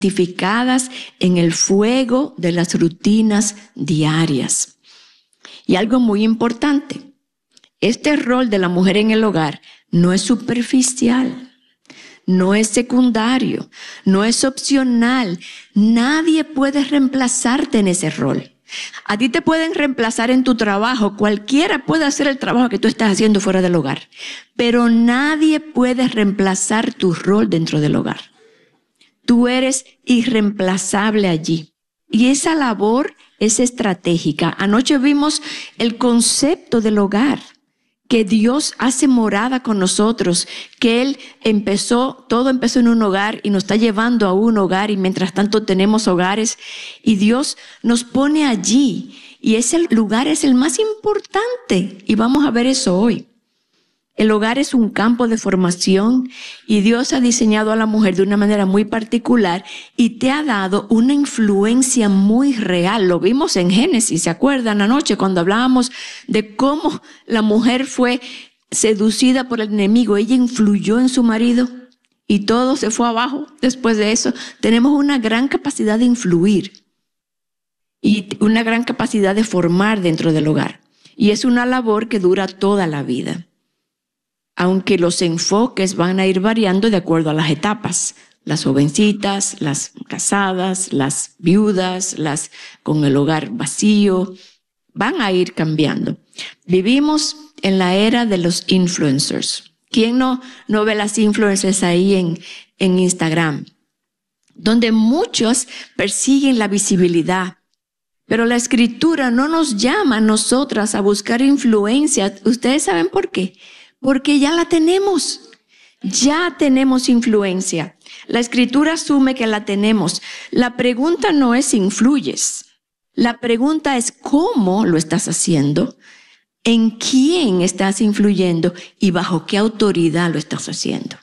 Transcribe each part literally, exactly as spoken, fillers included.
santificadas en el fuego de las rutinas diarias. Y algo muy importante, este rol de la mujer en el hogar no es superficial, no es secundario, no es opcional. Nadie puede reemplazarte en ese rol. A ti te pueden reemplazar en tu trabajo, cualquiera puede hacer el trabajo que tú estás haciendo fuera del hogar, pero nadie puede reemplazar tu rol dentro del hogar. Tú eres irreemplazable allí. Y esa labor es estratégica. Anoche vimos el concepto del hogar, que Dios hace morada con nosotros, que Él empezó, todo empezó en un hogar y nos está llevando a un hogar y mientras tanto tenemos hogares y Dios nos pone allí y ese lugar es el más importante y vamos a ver eso hoy. El hogar es un campo de formación y Dios ha diseñado a la mujer de una manera muy particular y te ha dado una influencia muy real. Lo vimos en Génesis, ¿se acuerdan anoche cuando hablábamos de cómo la mujer fue seducida por el enemigo? Ella influyó en su marido y todo se fue abajo después de eso. Tenemos una gran capacidad de influir y una gran capacidad de formar dentro del hogar. Y es una labor que dura toda la vida. Aunque los enfoques van a ir variando de acuerdo a las etapas. Las jovencitas, las casadas, las viudas, las con el hogar vacío, van a ir cambiando. Vivimos en la era de los influencers. ¿Quién no, no ve las influencers ahí en, en Instagram? Donde muchos persiguen la visibilidad. Pero la Escritura no nos llama a nosotras a buscar influencia. ¿Ustedes saben por qué? Porque ya la tenemos, ya tenemos influencia. La Escritura asume que la tenemos. La pregunta no es si influyes. La pregunta es cómo lo estás haciendo, en quién estás influyendo y bajo qué autoridad lo estás haciendo.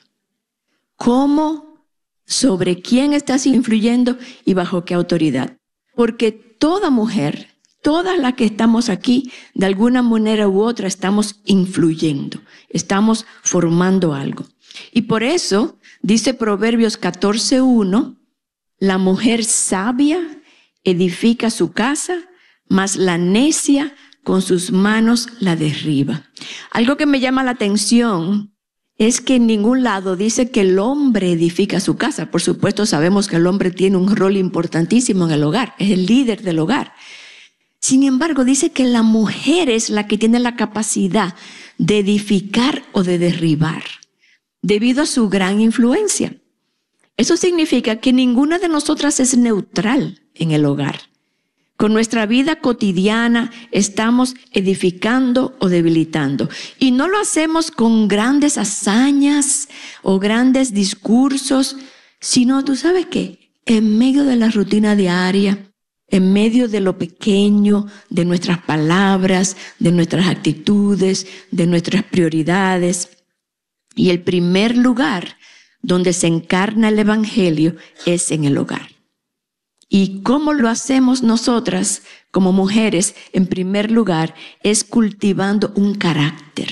¿Cómo, sobre quién estás influyendo y bajo qué autoridad? Porque toda mujer, todas las que estamos aquí, de alguna manera u otra estamos influyendo, estamos formando algo. Y por eso dice Proverbios catorce uno, la mujer sabia edifica su casa, mas la necia con sus manos la derriba. Algo que me llama la atención es que en ningún lado dice que el hombre edifica su casa. Por supuesto sabemos que el hombre tiene un rol importantísimo en el hogar, es el líder del hogar. Sin embargo, dice que la mujer es la que tiene la capacidad de edificar o de derribar, debido a su gran influencia. Eso significa que ninguna de nosotras es neutral en el hogar. Con nuestra vida cotidiana estamos edificando o debilitando. Y no lo hacemos con grandes hazañas o grandes discursos, sino, ¿tú sabes qué? En medio de la rutina diaria, en medio de lo pequeño, de nuestras palabras, de nuestras actitudes, de nuestras prioridades. Y el primer lugar donde se encarna el Evangelio es en el hogar. ¿Y cómo lo hacemos nosotras como mujeres? En primer lugar, es cultivando un carácter.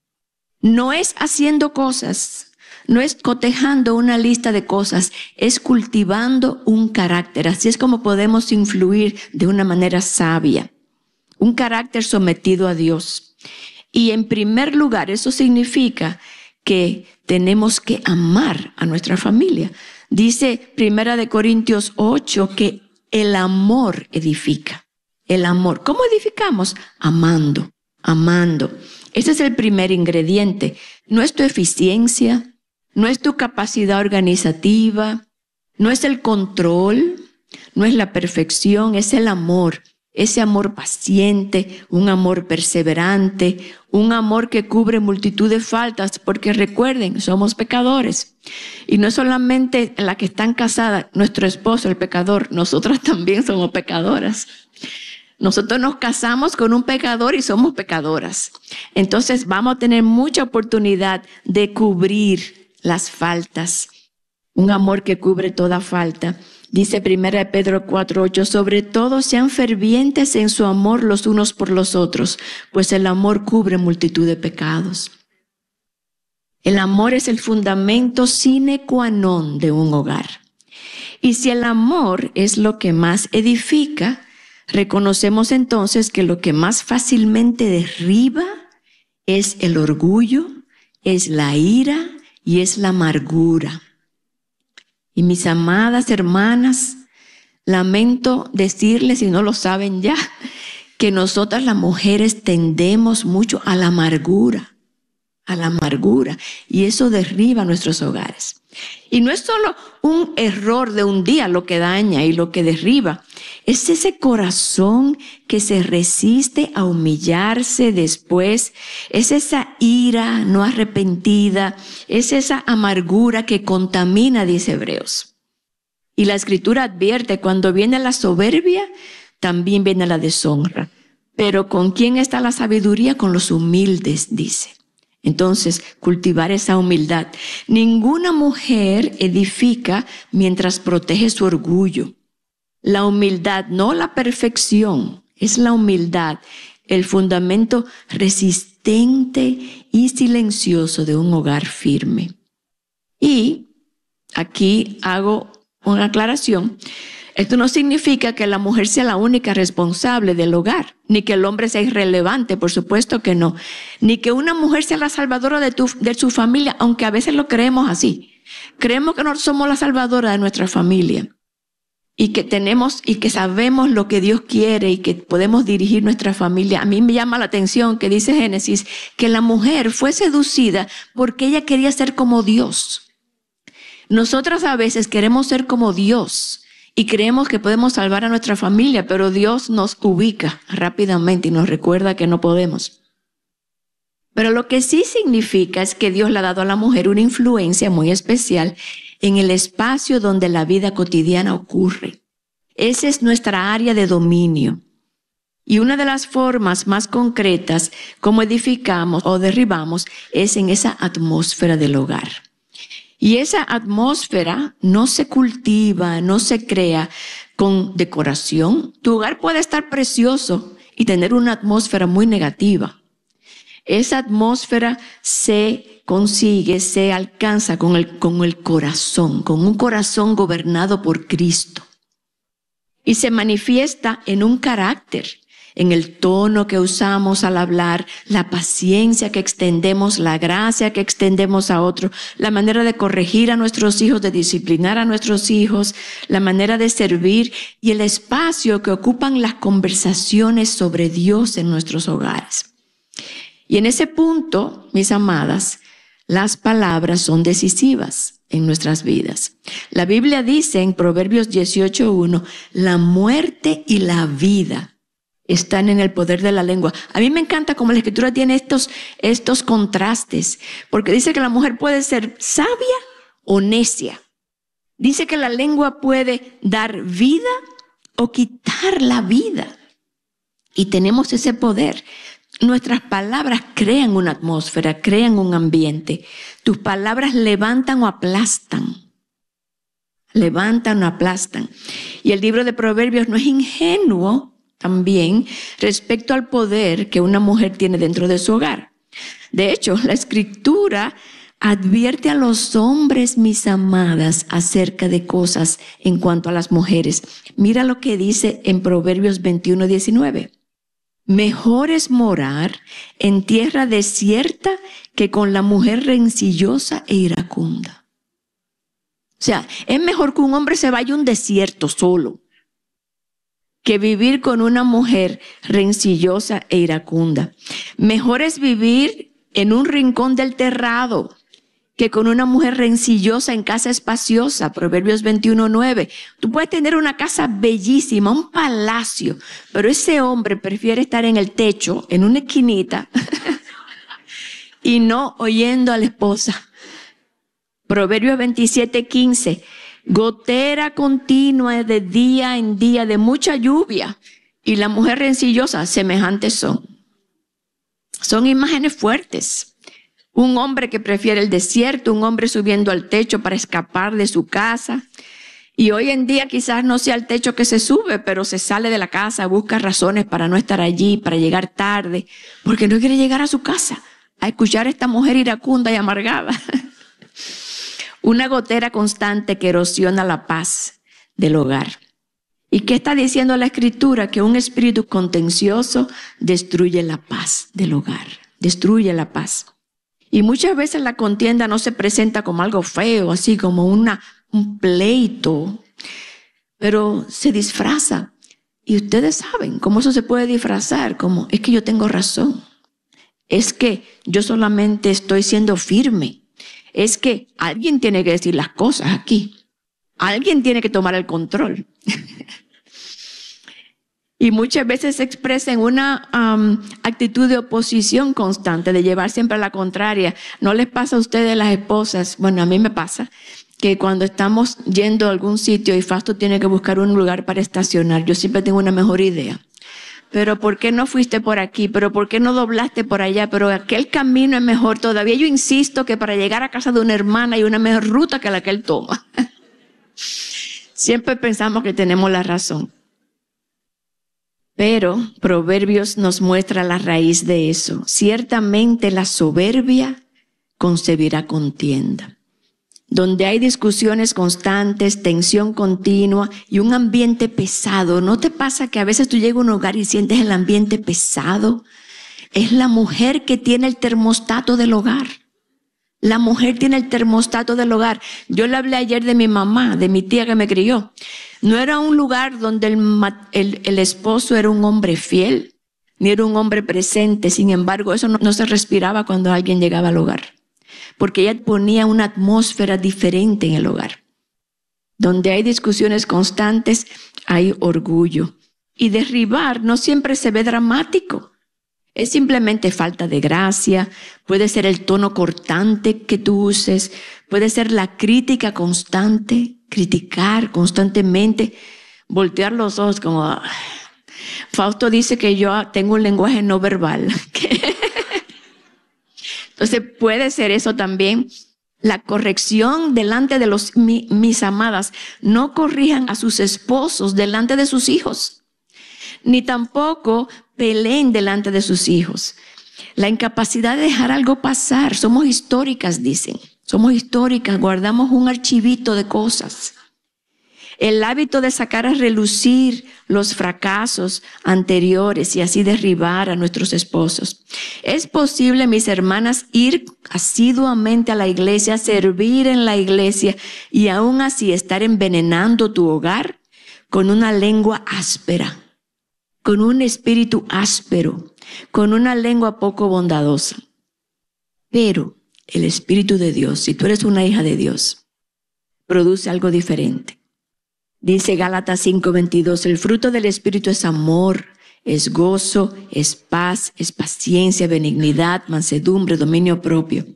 No es haciendo cosas, no es cotejando una lista de cosas, es cultivando un carácter. Así es como podemos influir de una manera sabia. Un carácter sometido a Dios. Y en primer lugar, eso significa que tenemos que amar a nuestra familia. Dice Primera de Corintios ocho que el amor edifica. El amor. ¿Cómo edificamos? Amando, amando. Ese es el primer ingrediente. No es tu eficiencia, no es tu capacidad organizativa, no es el control, no es la perfección, es el amor. Ese amor paciente, un amor perseverante, un amor que cubre multitud de faltas, porque recuerden, somos pecadores. Y no es solamente la que están casadas, nuestro esposo, el pecador, nosotras también somos pecadoras. Nosotros nos casamos con un pecador y somos pecadoras. Entonces vamos a tener mucha oportunidad de cubrir las faltas. Un amor que cubre toda falta. Dice Primera de Pedro cuatro ocho, sobre todo sean fervientes en su amor los unos por los otros, pues el amor cubre multitud de pecados. El amor es el fundamento sine qua non de un hogar. Y si el amor es lo que más edifica, reconocemos entonces que lo que más fácilmente derriba es el orgullo, es la ira y es la amargura. Y mis amadas hermanas, lamento decirles, si no lo saben ya, que nosotras las mujeres tendemos mucho a la amargura, a la amargura, y eso derriba nuestros hogares. Y no es solo un error de un día lo que daña y lo que derriba, es ese corazón que se resiste a humillarse después, es esa ira no arrepentida, es esa amargura que contamina, dice Hebreos. Y la Escritura advierte, cuando viene la soberbia, también viene la deshonra. Pero ¿con quién está la sabiduría? Con los humildes, dice. Entonces, cultivar esa humildad. Ninguna mujer edifica mientras protege su orgullo. La humildad, no la perfección, es la humildad, el fundamento resistente y silencioso de un hogar firme. Y aquí hago una aclaración. Esto no significa que la mujer sea la única responsable del hogar, ni que el hombre sea irrelevante, por supuesto que no, ni que una mujer sea la salvadora de, tu, de su familia, aunque a veces lo creemos así. Creemos que no somos la salvadora de nuestra familia y que tenemos y que sabemos lo que Dios quiere y que podemos dirigir nuestra familia. A mí me llama la atención que dice Génesis que la mujer fue seducida porque ella quería ser como Dios. Nosotras a veces queremos ser como Dios y creemos que podemos salvar a nuestra familia, pero Dios nos ubica rápidamente y nos recuerda que no podemos. Pero lo que sí significa es que Dios le ha dado a la mujer una influencia muy especial en el espacio donde la vida cotidiana ocurre. Esa es nuestra área de dominio. Y una de las formas más concretas como edificamos o derribamos es en esa atmósfera del hogar. Y esa atmósfera no se cultiva, no se crea con decoración. Tu hogar puede estar precioso y tener una atmósfera muy negativa. Esa atmósfera se consigue, se alcanza con el, con el corazón, con un corazón gobernado por Cristo. Y se manifiesta en un carácter, en el tono que usamos al hablar, la paciencia que extendemos, la gracia que extendemos a otros, la manera de corregir a nuestros hijos, de disciplinar a nuestros hijos, la manera de servir y el espacio que ocupan las conversaciones sobre Dios en nuestros hogares. Y en ese punto, mis amadas, las palabras son decisivas en nuestras vidas. La Biblia dice en Proverbios dieciocho uno, la muerte y la vida están en el poder de la lengua. A mí me encanta cómo la Escritura tiene estos, estos contrastes, porque dice que la mujer puede ser sabia o necia. Dice que la lengua puede dar vida o quitar la vida. Y tenemos ese poder. Nuestras palabras crean una atmósfera, crean un ambiente. Tus palabras levantan o aplastan. Levantan o aplastan. Y el libro de Proverbios no es ingenuo también respecto al poder que una mujer tiene dentro de su hogar. De hecho, la Escritura advierte a los hombres, mis amadas, acerca de cosas en cuanto a las mujeres. Mira lo que dice en Proverbios veintiuno diecinueve. Mejor es morar en tierra desierta que con la mujer rencillosa e iracunda. O sea, es mejor que un hombre se vaya a un desierto solo que vivir con una mujer rencillosa e iracunda. Mejor es vivir en un rincón del terrado que con una mujer rencillosa en casa espaciosa. Proverbios veintiuno nueve. Tú puedes tener una casa bellísima, un palacio, pero ese hombre prefiere estar en el techo, en una esquinita, y no oyendo a la esposa. Proverbios veintisiete quince. Gotera continua de día en día, de mucha lluvia, y la mujer rencillosa, semejantes son. Son imágenes fuertes. Un hombre que prefiere el desierto, un hombre subiendo al techo para escapar de su casa. Y hoy en día quizás no sea el techo que se sube, pero se sale de la casa, busca razones para no estar allí, para llegar tarde, porque no quiere llegar a su casa a escuchar a esta mujer iracunda y amargada. Una gotera constante que erosiona la paz. del hogar. ¿Y qué está diciendo la Escritura? Que un espíritu contencioso destruye la paz del hogar, destruye la paz. Y muchas veces la contienda no se presenta como algo feo, así como una, un pleito, pero se disfraza. Y ustedes saben cómo eso se puede disfrazar, como es que yo tengo razón, es que yo solamente estoy siendo firme, es que alguien tiene que decir las cosas aquí, alguien tiene que tomar el control. Y muchas veces se expresa en una um, actitud de oposición constante, de llevar siempre a la contraria. ¿No les pasa a ustedes, las esposas? Bueno, a mí me pasa que cuando estamos yendo a algún sitio y Fausto tiene que buscar un lugar para estacionar, yo siempre tengo una mejor idea. Pero ¿por qué no fuiste por aquí? ¿Pero por qué no doblaste por allá? Pero aquel camino es mejor todavía. Yo insisto que para llegar a casa de una hermana hay una mejor ruta que la que él toma. Siempre pensamos que tenemos la razón. Pero Proverbios nos muestra la raíz de eso. Ciertamente la soberbia concebirá contienda. Donde hay discusiones constantes, tensión continua y un ambiente pesado. ¿No te pasa que a veces tú llegas a un hogar y sientes el ambiente pesado? Es la mujer que tiene el termostato del hogar. La mujer tiene el termostato del hogar. Yo le hablé ayer de mi mamá, de mi tía que me crió. No era un lugar donde el, el, el esposo era un hombre fiel, ni era un hombre presente. Sin embargo, eso no, no se respiraba cuando alguien llegaba al hogar. Porque ella ponía una atmósfera diferente en el hogar. Donde hay discusiones constantes, hay orgullo. Y derribar no siempre se ve dramático. Es simplemente falta de gracia, puede ser el tono cortante que tú uses, puede ser la crítica constante, criticar constantemente, voltear los ojos como... Fausto dice que yo tengo un lenguaje no verbal. Entonces puede ser eso también. La corrección delante de los mi, mis amadas. No corrijan a sus esposos delante de sus hijos. Ni tampoco peleen delante de sus hijos. La incapacidad de dejar algo pasar. Somos históricas, dicen. Somos históricas, guardamos un archivito de cosas. El hábito de sacar a relucir los fracasos anteriores y así derribar a nuestros esposos. Es posible, mis hermanas, ir asiduamente a la iglesia, servir en la iglesia y aún así estar envenenando tu hogar con una lengua áspera, con un espíritu áspero, con una lengua poco bondadosa. Pero el Espíritu de Dios, si tú eres una hija de Dios, produce algo diferente. Dice Gálatas cinco veintidós, el fruto del Espíritu es amor, es gozo, es paz, es paciencia, benignidad, mansedumbre, dominio propio.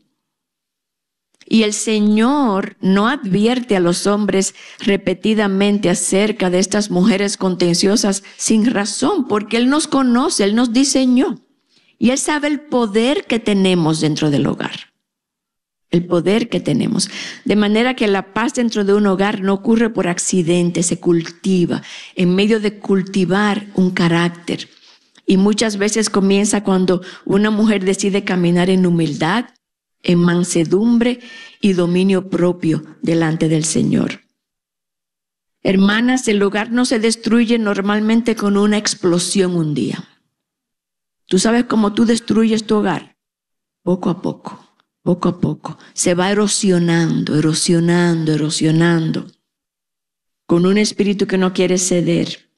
Y el Señor no advierte a los hombres repetidamente acerca de estas mujeres contenciosas sin razón, porque Él nos conoce, Él nos diseñó. Y Él sabe el poder que tenemos dentro del hogar. El poder que tenemos. De manera que la paz dentro de un hogar no ocurre por accidente, se cultiva en medio de cultivar un carácter. Y muchas veces comienza cuando una mujer decide caminar en humildad, en mansedumbre y dominio propio delante del Señor. Hermanas, el hogar no se destruye normalmente con una explosión un día. ¿Tú sabes cómo tú destruyes tu hogar? Poco a poco. Poco a poco, se va erosionando, erosionando, erosionando, con un espíritu que no quiere ceder.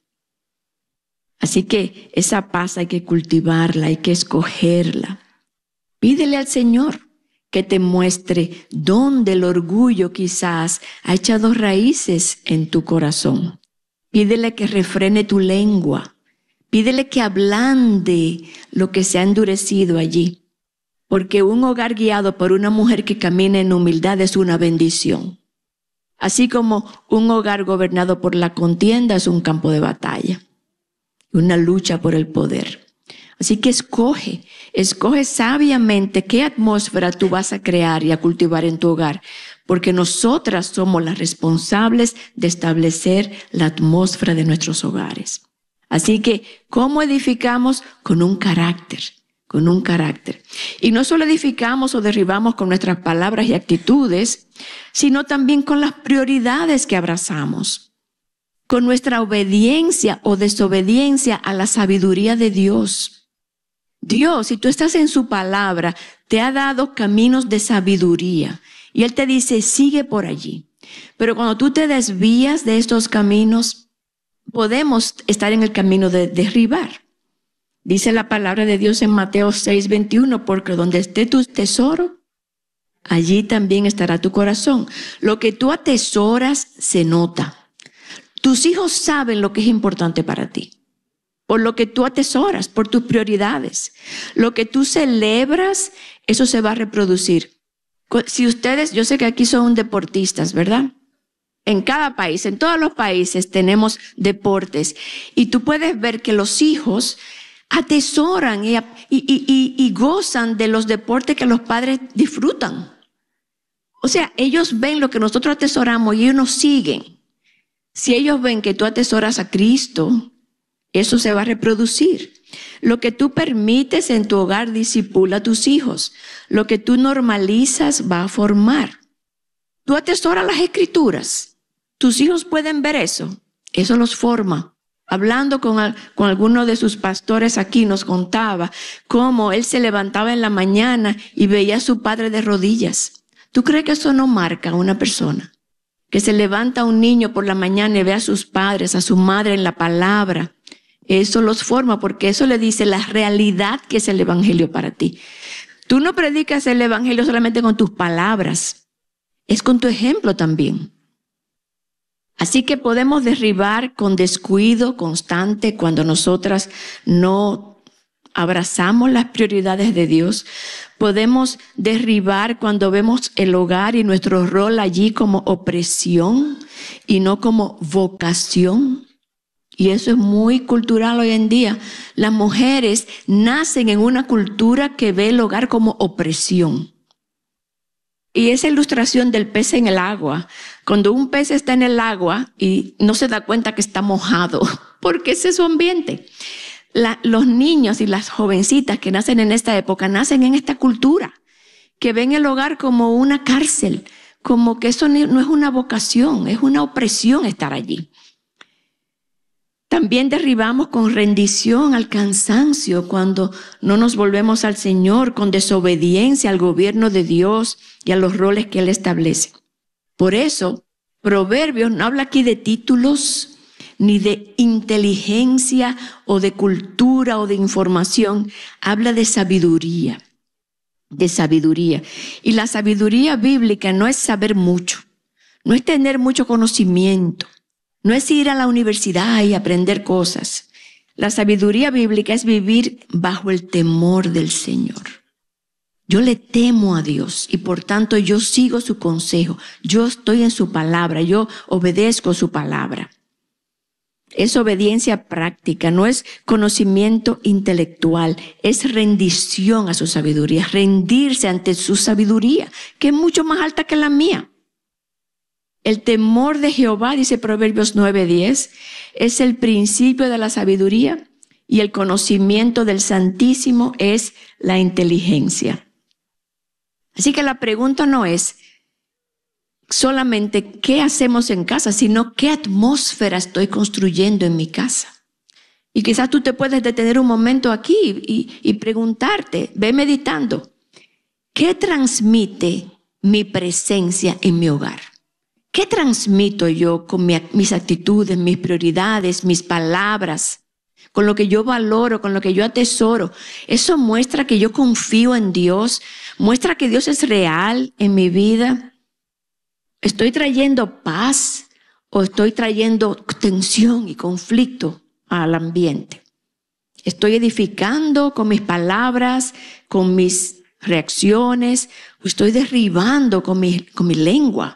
Así que esa paz hay que cultivarla, hay que escogerla. Pídele al Señor que te muestre dónde el orgullo quizás ha echado raíces en tu corazón. Pídele que refrene tu lengua. Pídele que ablande lo que se ha endurecido allí. Porque un hogar guiado por una mujer que camina en humildad es una bendición. Así como un hogar gobernado por la contienda es un campo de batalla. Una lucha por el poder. Así que escoge, escoge sabiamente qué atmósfera tú vas a crear y a cultivar en tu hogar. Porque nosotras somos las responsables de establecer la atmósfera de nuestros hogares. Así que, ¿cómo edificamos? Con un carácter. Con un carácter. Y no solo edificamos o derribamos con nuestras palabras y actitudes, sino también con las prioridades que abrazamos. con nuestra obediencia o desobediencia a la sabiduría de Dios. Dios, si tú estás en su palabra, te ha dado caminos de sabiduría. Y Él te dice, sigue por allí. Pero cuando tú te desvías de estos caminos, podemos estar en el camino de derribar. Dice la palabra de Dios en Mateo seis veintiuno, porque donde esté tu tesoro, allí también estará tu corazón. Lo que tú atesoras se nota. Tus hijos saben lo que es importante para ti, por lo que tú atesoras, por tus prioridades. Lo que tú celebras, eso se va a reproducir. Si ustedes, yo sé que aquí son deportistas, ¿verdad? En cada país, en todos los países tenemos deportes. Y tú puedes ver que los hijos atesoran y, y, y, y gozan de los deportes que los padres disfrutan. O sea, ellos ven lo que nosotros atesoramos y ellos nos siguen. Si ellos ven que tú atesoras a Cristo, eso se va a reproducir. Lo que tú permites en tu hogar disipula a tus hijos. Lo que tú normalizas va a formar. Tú atesoras las Escrituras. Tus hijos pueden ver eso. Eso los forma. Hablando con, con alguno de sus pastores aquí, nos contaba cómo él se levantaba en la mañana y veía a su padre de rodillas. ¿Tú crees que eso no marca a una persona? Que se levanta un niño por la mañana y ve a sus padres, a su madre en la palabra. Eso los forma, porque eso le dice la realidad que es el evangelio para ti. Tú no predicas el evangelio solamente con tus palabras, es con tu ejemplo también. Así que podemos derribar con descuido constante cuando nosotras no abrazamos las prioridades de Dios. Podemos derribar cuando vemos el hogar y nuestro rol allí como opresión y no como vocación. Y eso es muy cultural hoy en día. Las mujeres nacen en una cultura que ve el hogar como opresión. Y esa ilustración del pez en el agua, cuando un pez está en el agua y no se da cuenta que está mojado, porque ese es su ambiente. La, los niños y las jovencitas que nacen en esta época nacen en esta cultura, que ven el hogar como una cárcel, como que eso no es una vocación, es una opresión estar allí. También derribamos con rendición al cansancio cuando no nos volvemos al Señor, con desobediencia al gobierno de Dios y a los roles que Él establece. Por eso, Proverbios no habla aquí de títulos, ni de inteligencia o de cultura o de información. Habla de sabiduría, de sabiduría. Y la sabiduría bíblica no es saber mucho, no es tener mucho conocimiento. No es ir a la universidad y aprender cosas. La sabiduría bíblica es vivir bajo el temor del Señor. Yo le temo a Dios y por tanto yo sigo su consejo. Yo estoy en su palabra, yo obedezco su palabra. Es obediencia práctica, no es conocimiento intelectual, es rendición a su sabiduría, rendirse ante su sabiduría, que es mucho más alta que la mía. El temor de Jehová, dice Proverbios nueve diez, es el principio de la sabiduría y el conocimiento del Santísimo es la inteligencia. Así que la pregunta no es solamente qué hacemos en casa, sino qué atmósfera estoy construyendo en mi casa. Y quizás tú te puedes detener un momento aquí y, y preguntarte, ve meditando, ¿qué transmite mi presencia en mi hogar? ¿Qué transmito yo con mi, mis actitudes, mis prioridades, mis palabras, con lo que yo valoro, con lo que yo atesoro? Eso muestra que yo confío en Dios, muestra que Dios es real en mi vida. ¿Estoy trayendo paz o estoy trayendo tensión y conflicto al ambiente? ¿Estoy edificando con mis palabras, con mis reacciones, o estoy derribando con mi, con mi lengua?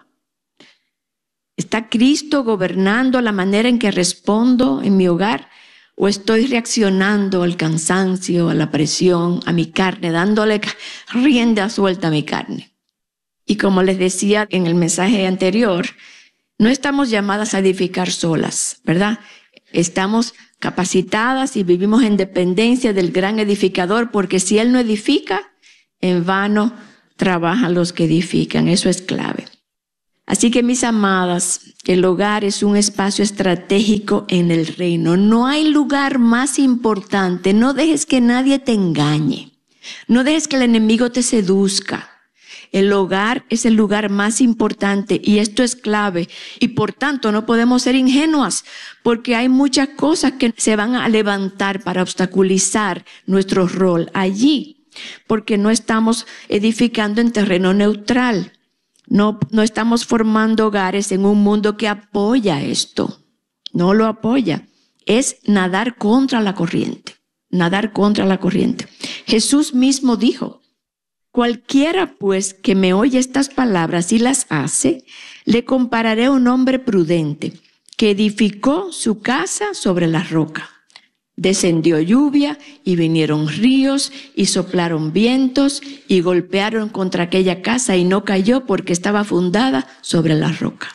¿Está Cristo gobernando la manera en que respondo en mi hogar? ¿O estoy reaccionando al cansancio, a la presión, a mi carne, dándole rienda suelta a mi carne? Y como les decía en el mensaje anterior, no estamos llamadas a edificar solas, ¿verdad? Estamos capacitadas y vivimos en dependencia del gran edificador, porque si Él no edifica, en vano trabajan los que edifican. Eso es clave. Así que, mis amadas, el hogar es un espacio estratégico en el reino. No hay lugar más importante. No dejes que nadie te engañe. No dejes que el enemigo te seduzca. El hogar es el lugar más importante y esto es clave. Y por tanto no podemos ser ingenuas porque hay muchas cosas que se van a levantar para obstaculizar nuestro rol allí. Porque no estamos edificando en terreno neutral. No, no estamos formando hogares en un mundo que apoya esto. No lo apoya. Es nadar contra la corriente. Nadar contra la corriente. Jesús mismo dijo: cualquiera pues que me oye estas palabras y las hace, le compararé a un hombre prudente que edificó su casa sobre la roca. Descendió lluvia y vinieron ríos y soplaron vientos y golpearon contra aquella casa y no cayó porque estaba fundada sobre la roca.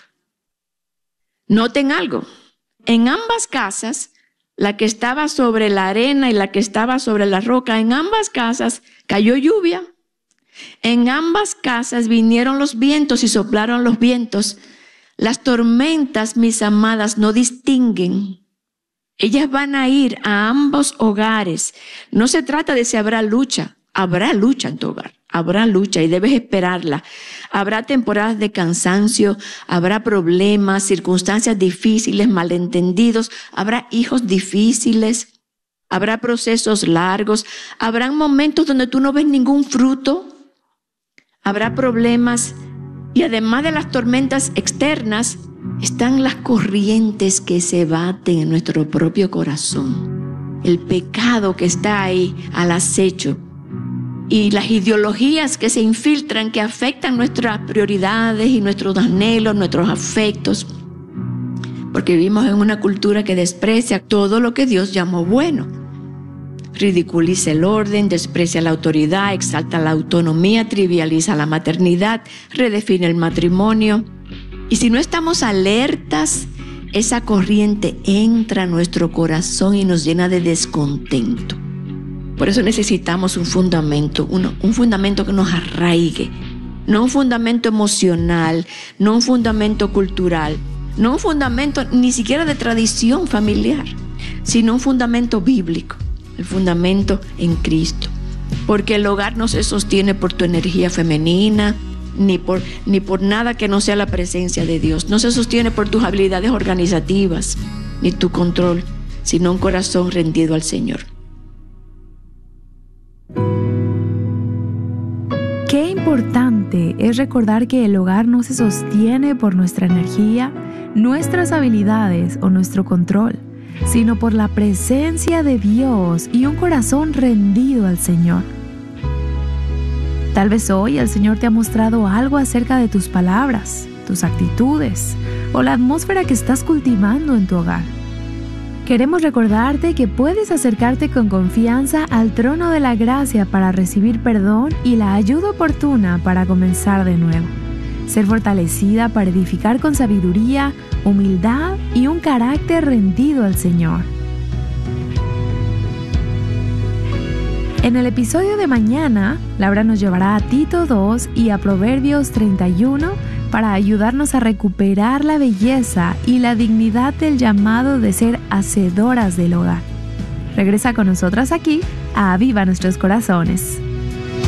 Noten algo, en ambas casas, la que estaba sobre la arena y la que estaba sobre la roca, en ambas casas cayó lluvia. En ambas casas vinieron los vientos y soplaron los vientos. Las tormentas, mis amadas, no distinguen. Ellas van a ir a ambos hogares. No se trata de si habrá lucha. Habrá lucha en tu hogar. Habrá lucha y debes esperarla. Habrá temporadas de cansancio, habrá problemas, circunstancias difíciles, malentendidos, habrá hijos difíciles, habrá procesos largos, habrá momentos donde tú no ves ningún fruto, habrá problemas y además de las tormentas externas, están las corrientes que se baten en nuestro propio corazón. El pecado que está ahí al acecho. Y las ideologías que se infiltran, que afectan nuestras prioridades y nuestros anhelos, nuestros afectos. Porque vivimos en una cultura que desprecia todo lo que Dios llamó bueno. Ridiculiza el orden, desprecia la autoridad, exalta la autonomía, trivializa la maternidad, redefine el matrimonio. Y si no estamos alertas, esa corriente entra a nuestro corazón y nos llena de descontento. Por eso necesitamos un fundamento, un, un fundamento que nos arraigue, no un fundamento emocional, no un fundamento cultural, no un fundamento ni siquiera de tradición familiar, sino un fundamento bíblico, el fundamento en Cristo. Porque el hogar no se sostiene por tu energía femenina, ni por, ni por nada que no sea la presencia de Dios. No se sostiene por tus habilidades organizativas, ni tu control, sino un corazón rendido al Señor. Qué importante es recordar que el hogar no se sostiene por nuestra energía, nuestras habilidades o nuestro control, sino por la presencia de Dios y un corazón rendido al Señor. Tal vez hoy el Señor te ha mostrado algo acerca de tus palabras, tus actitudes o la atmósfera que estás cultivando en tu hogar. Queremos recordarte que puedes acercarte con confianza al trono de la gracia para recibir perdón y la ayuda oportuna para comenzar de nuevo. Ser fortalecida para edificar con sabiduría, humildad y un carácter rendido al Señor. En el episodio de mañana, Laura nos llevará a Tito dos y a Proverbios treinta y uno para ayudarnos a recuperar la belleza y la dignidad del llamado de ser hacedoras del hogar. Regresa con nosotras aquí a Aviva Nuestros Corazones.